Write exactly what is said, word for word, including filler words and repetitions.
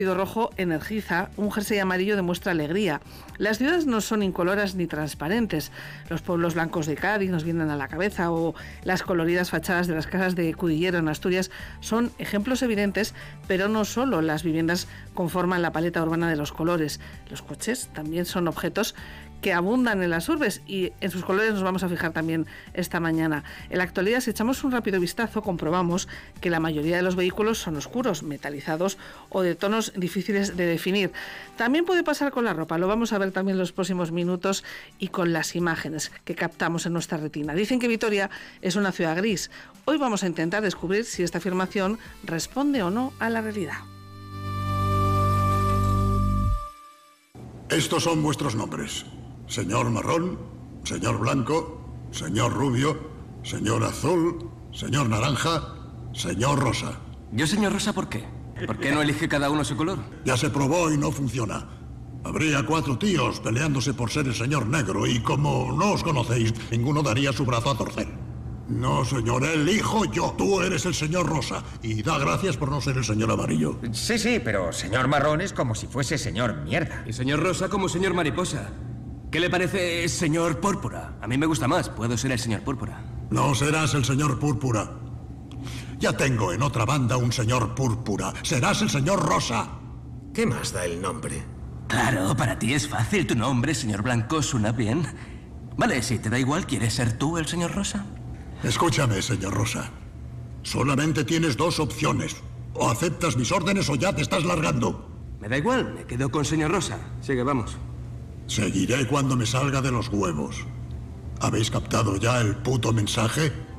El rojo energiza, un jersey amarillo demuestra alegría. Las ciudades no son incoloras ni transparentes. Los pueblos blancos de Cádiz nos vienen a la cabeza, o las coloridas fachadas de las casas de Cudillero en Asturias son ejemplos evidentes, pero no solo las viviendas conforman la paleta urbana de los colores. Los coches también son objetos que abundan en las urbes, y en sus colores nos vamos a fijar también esta mañana. En la actualidad, si echamos un rápido vistazo, comprobamos que la mayoría de los vehículos son oscuros, metalizados o de tonos difíciles de definir. También puede pasar con la ropa, lo vamos a ver también en los próximos minutos, y con las imágenes que captamos en nuestra retina. Dicen que Vitoria es una ciudad gris. Hoy vamos a intentar descubrir si esta afirmación responde o no a la realidad. Estos son vuestros nombres. Señor Marrón, señor Blanco, señor Rubio, señor Azul, señor Naranja, señor Rosa. ¿Yo señor Rosa por qué? ¿Por qué no elige cada uno su color? Ya se probó y no funciona. Habría cuatro tíos peleándose por ser el señor Negro, y como no os conocéis, ninguno daría su brazo a torcer. No, señor, elijo yo. Tú eres el señor Rosa, y da gracias por no ser el señor Amarillo. Sí, sí, pero señor Marrón es como si fuese señor Mierda. Y señor Rosa como señor Mariposa. ¿Qué le parece señor Púrpura? A mí me gusta más, puedo ser el señor Púrpura. No serás el señor Púrpura. Ya tengo en otra banda un señor Púrpura. Serás el señor Rosa. ¿Qué más da el nombre? Claro, para ti es fácil. Tu nombre, señor Blanco, suena bien. Vale, si te da igual, ¿quieres ser tú el señor Rosa? Escúchame, señor Rosa. Solamente tienes dos opciones. O aceptas mis órdenes o ya te estás largando. Me da igual, me quedo con señor Rosa. Sigue, vamos. Seguiré cuando me salga de los huevos. ¿Habéis captado ya el puto mensaje?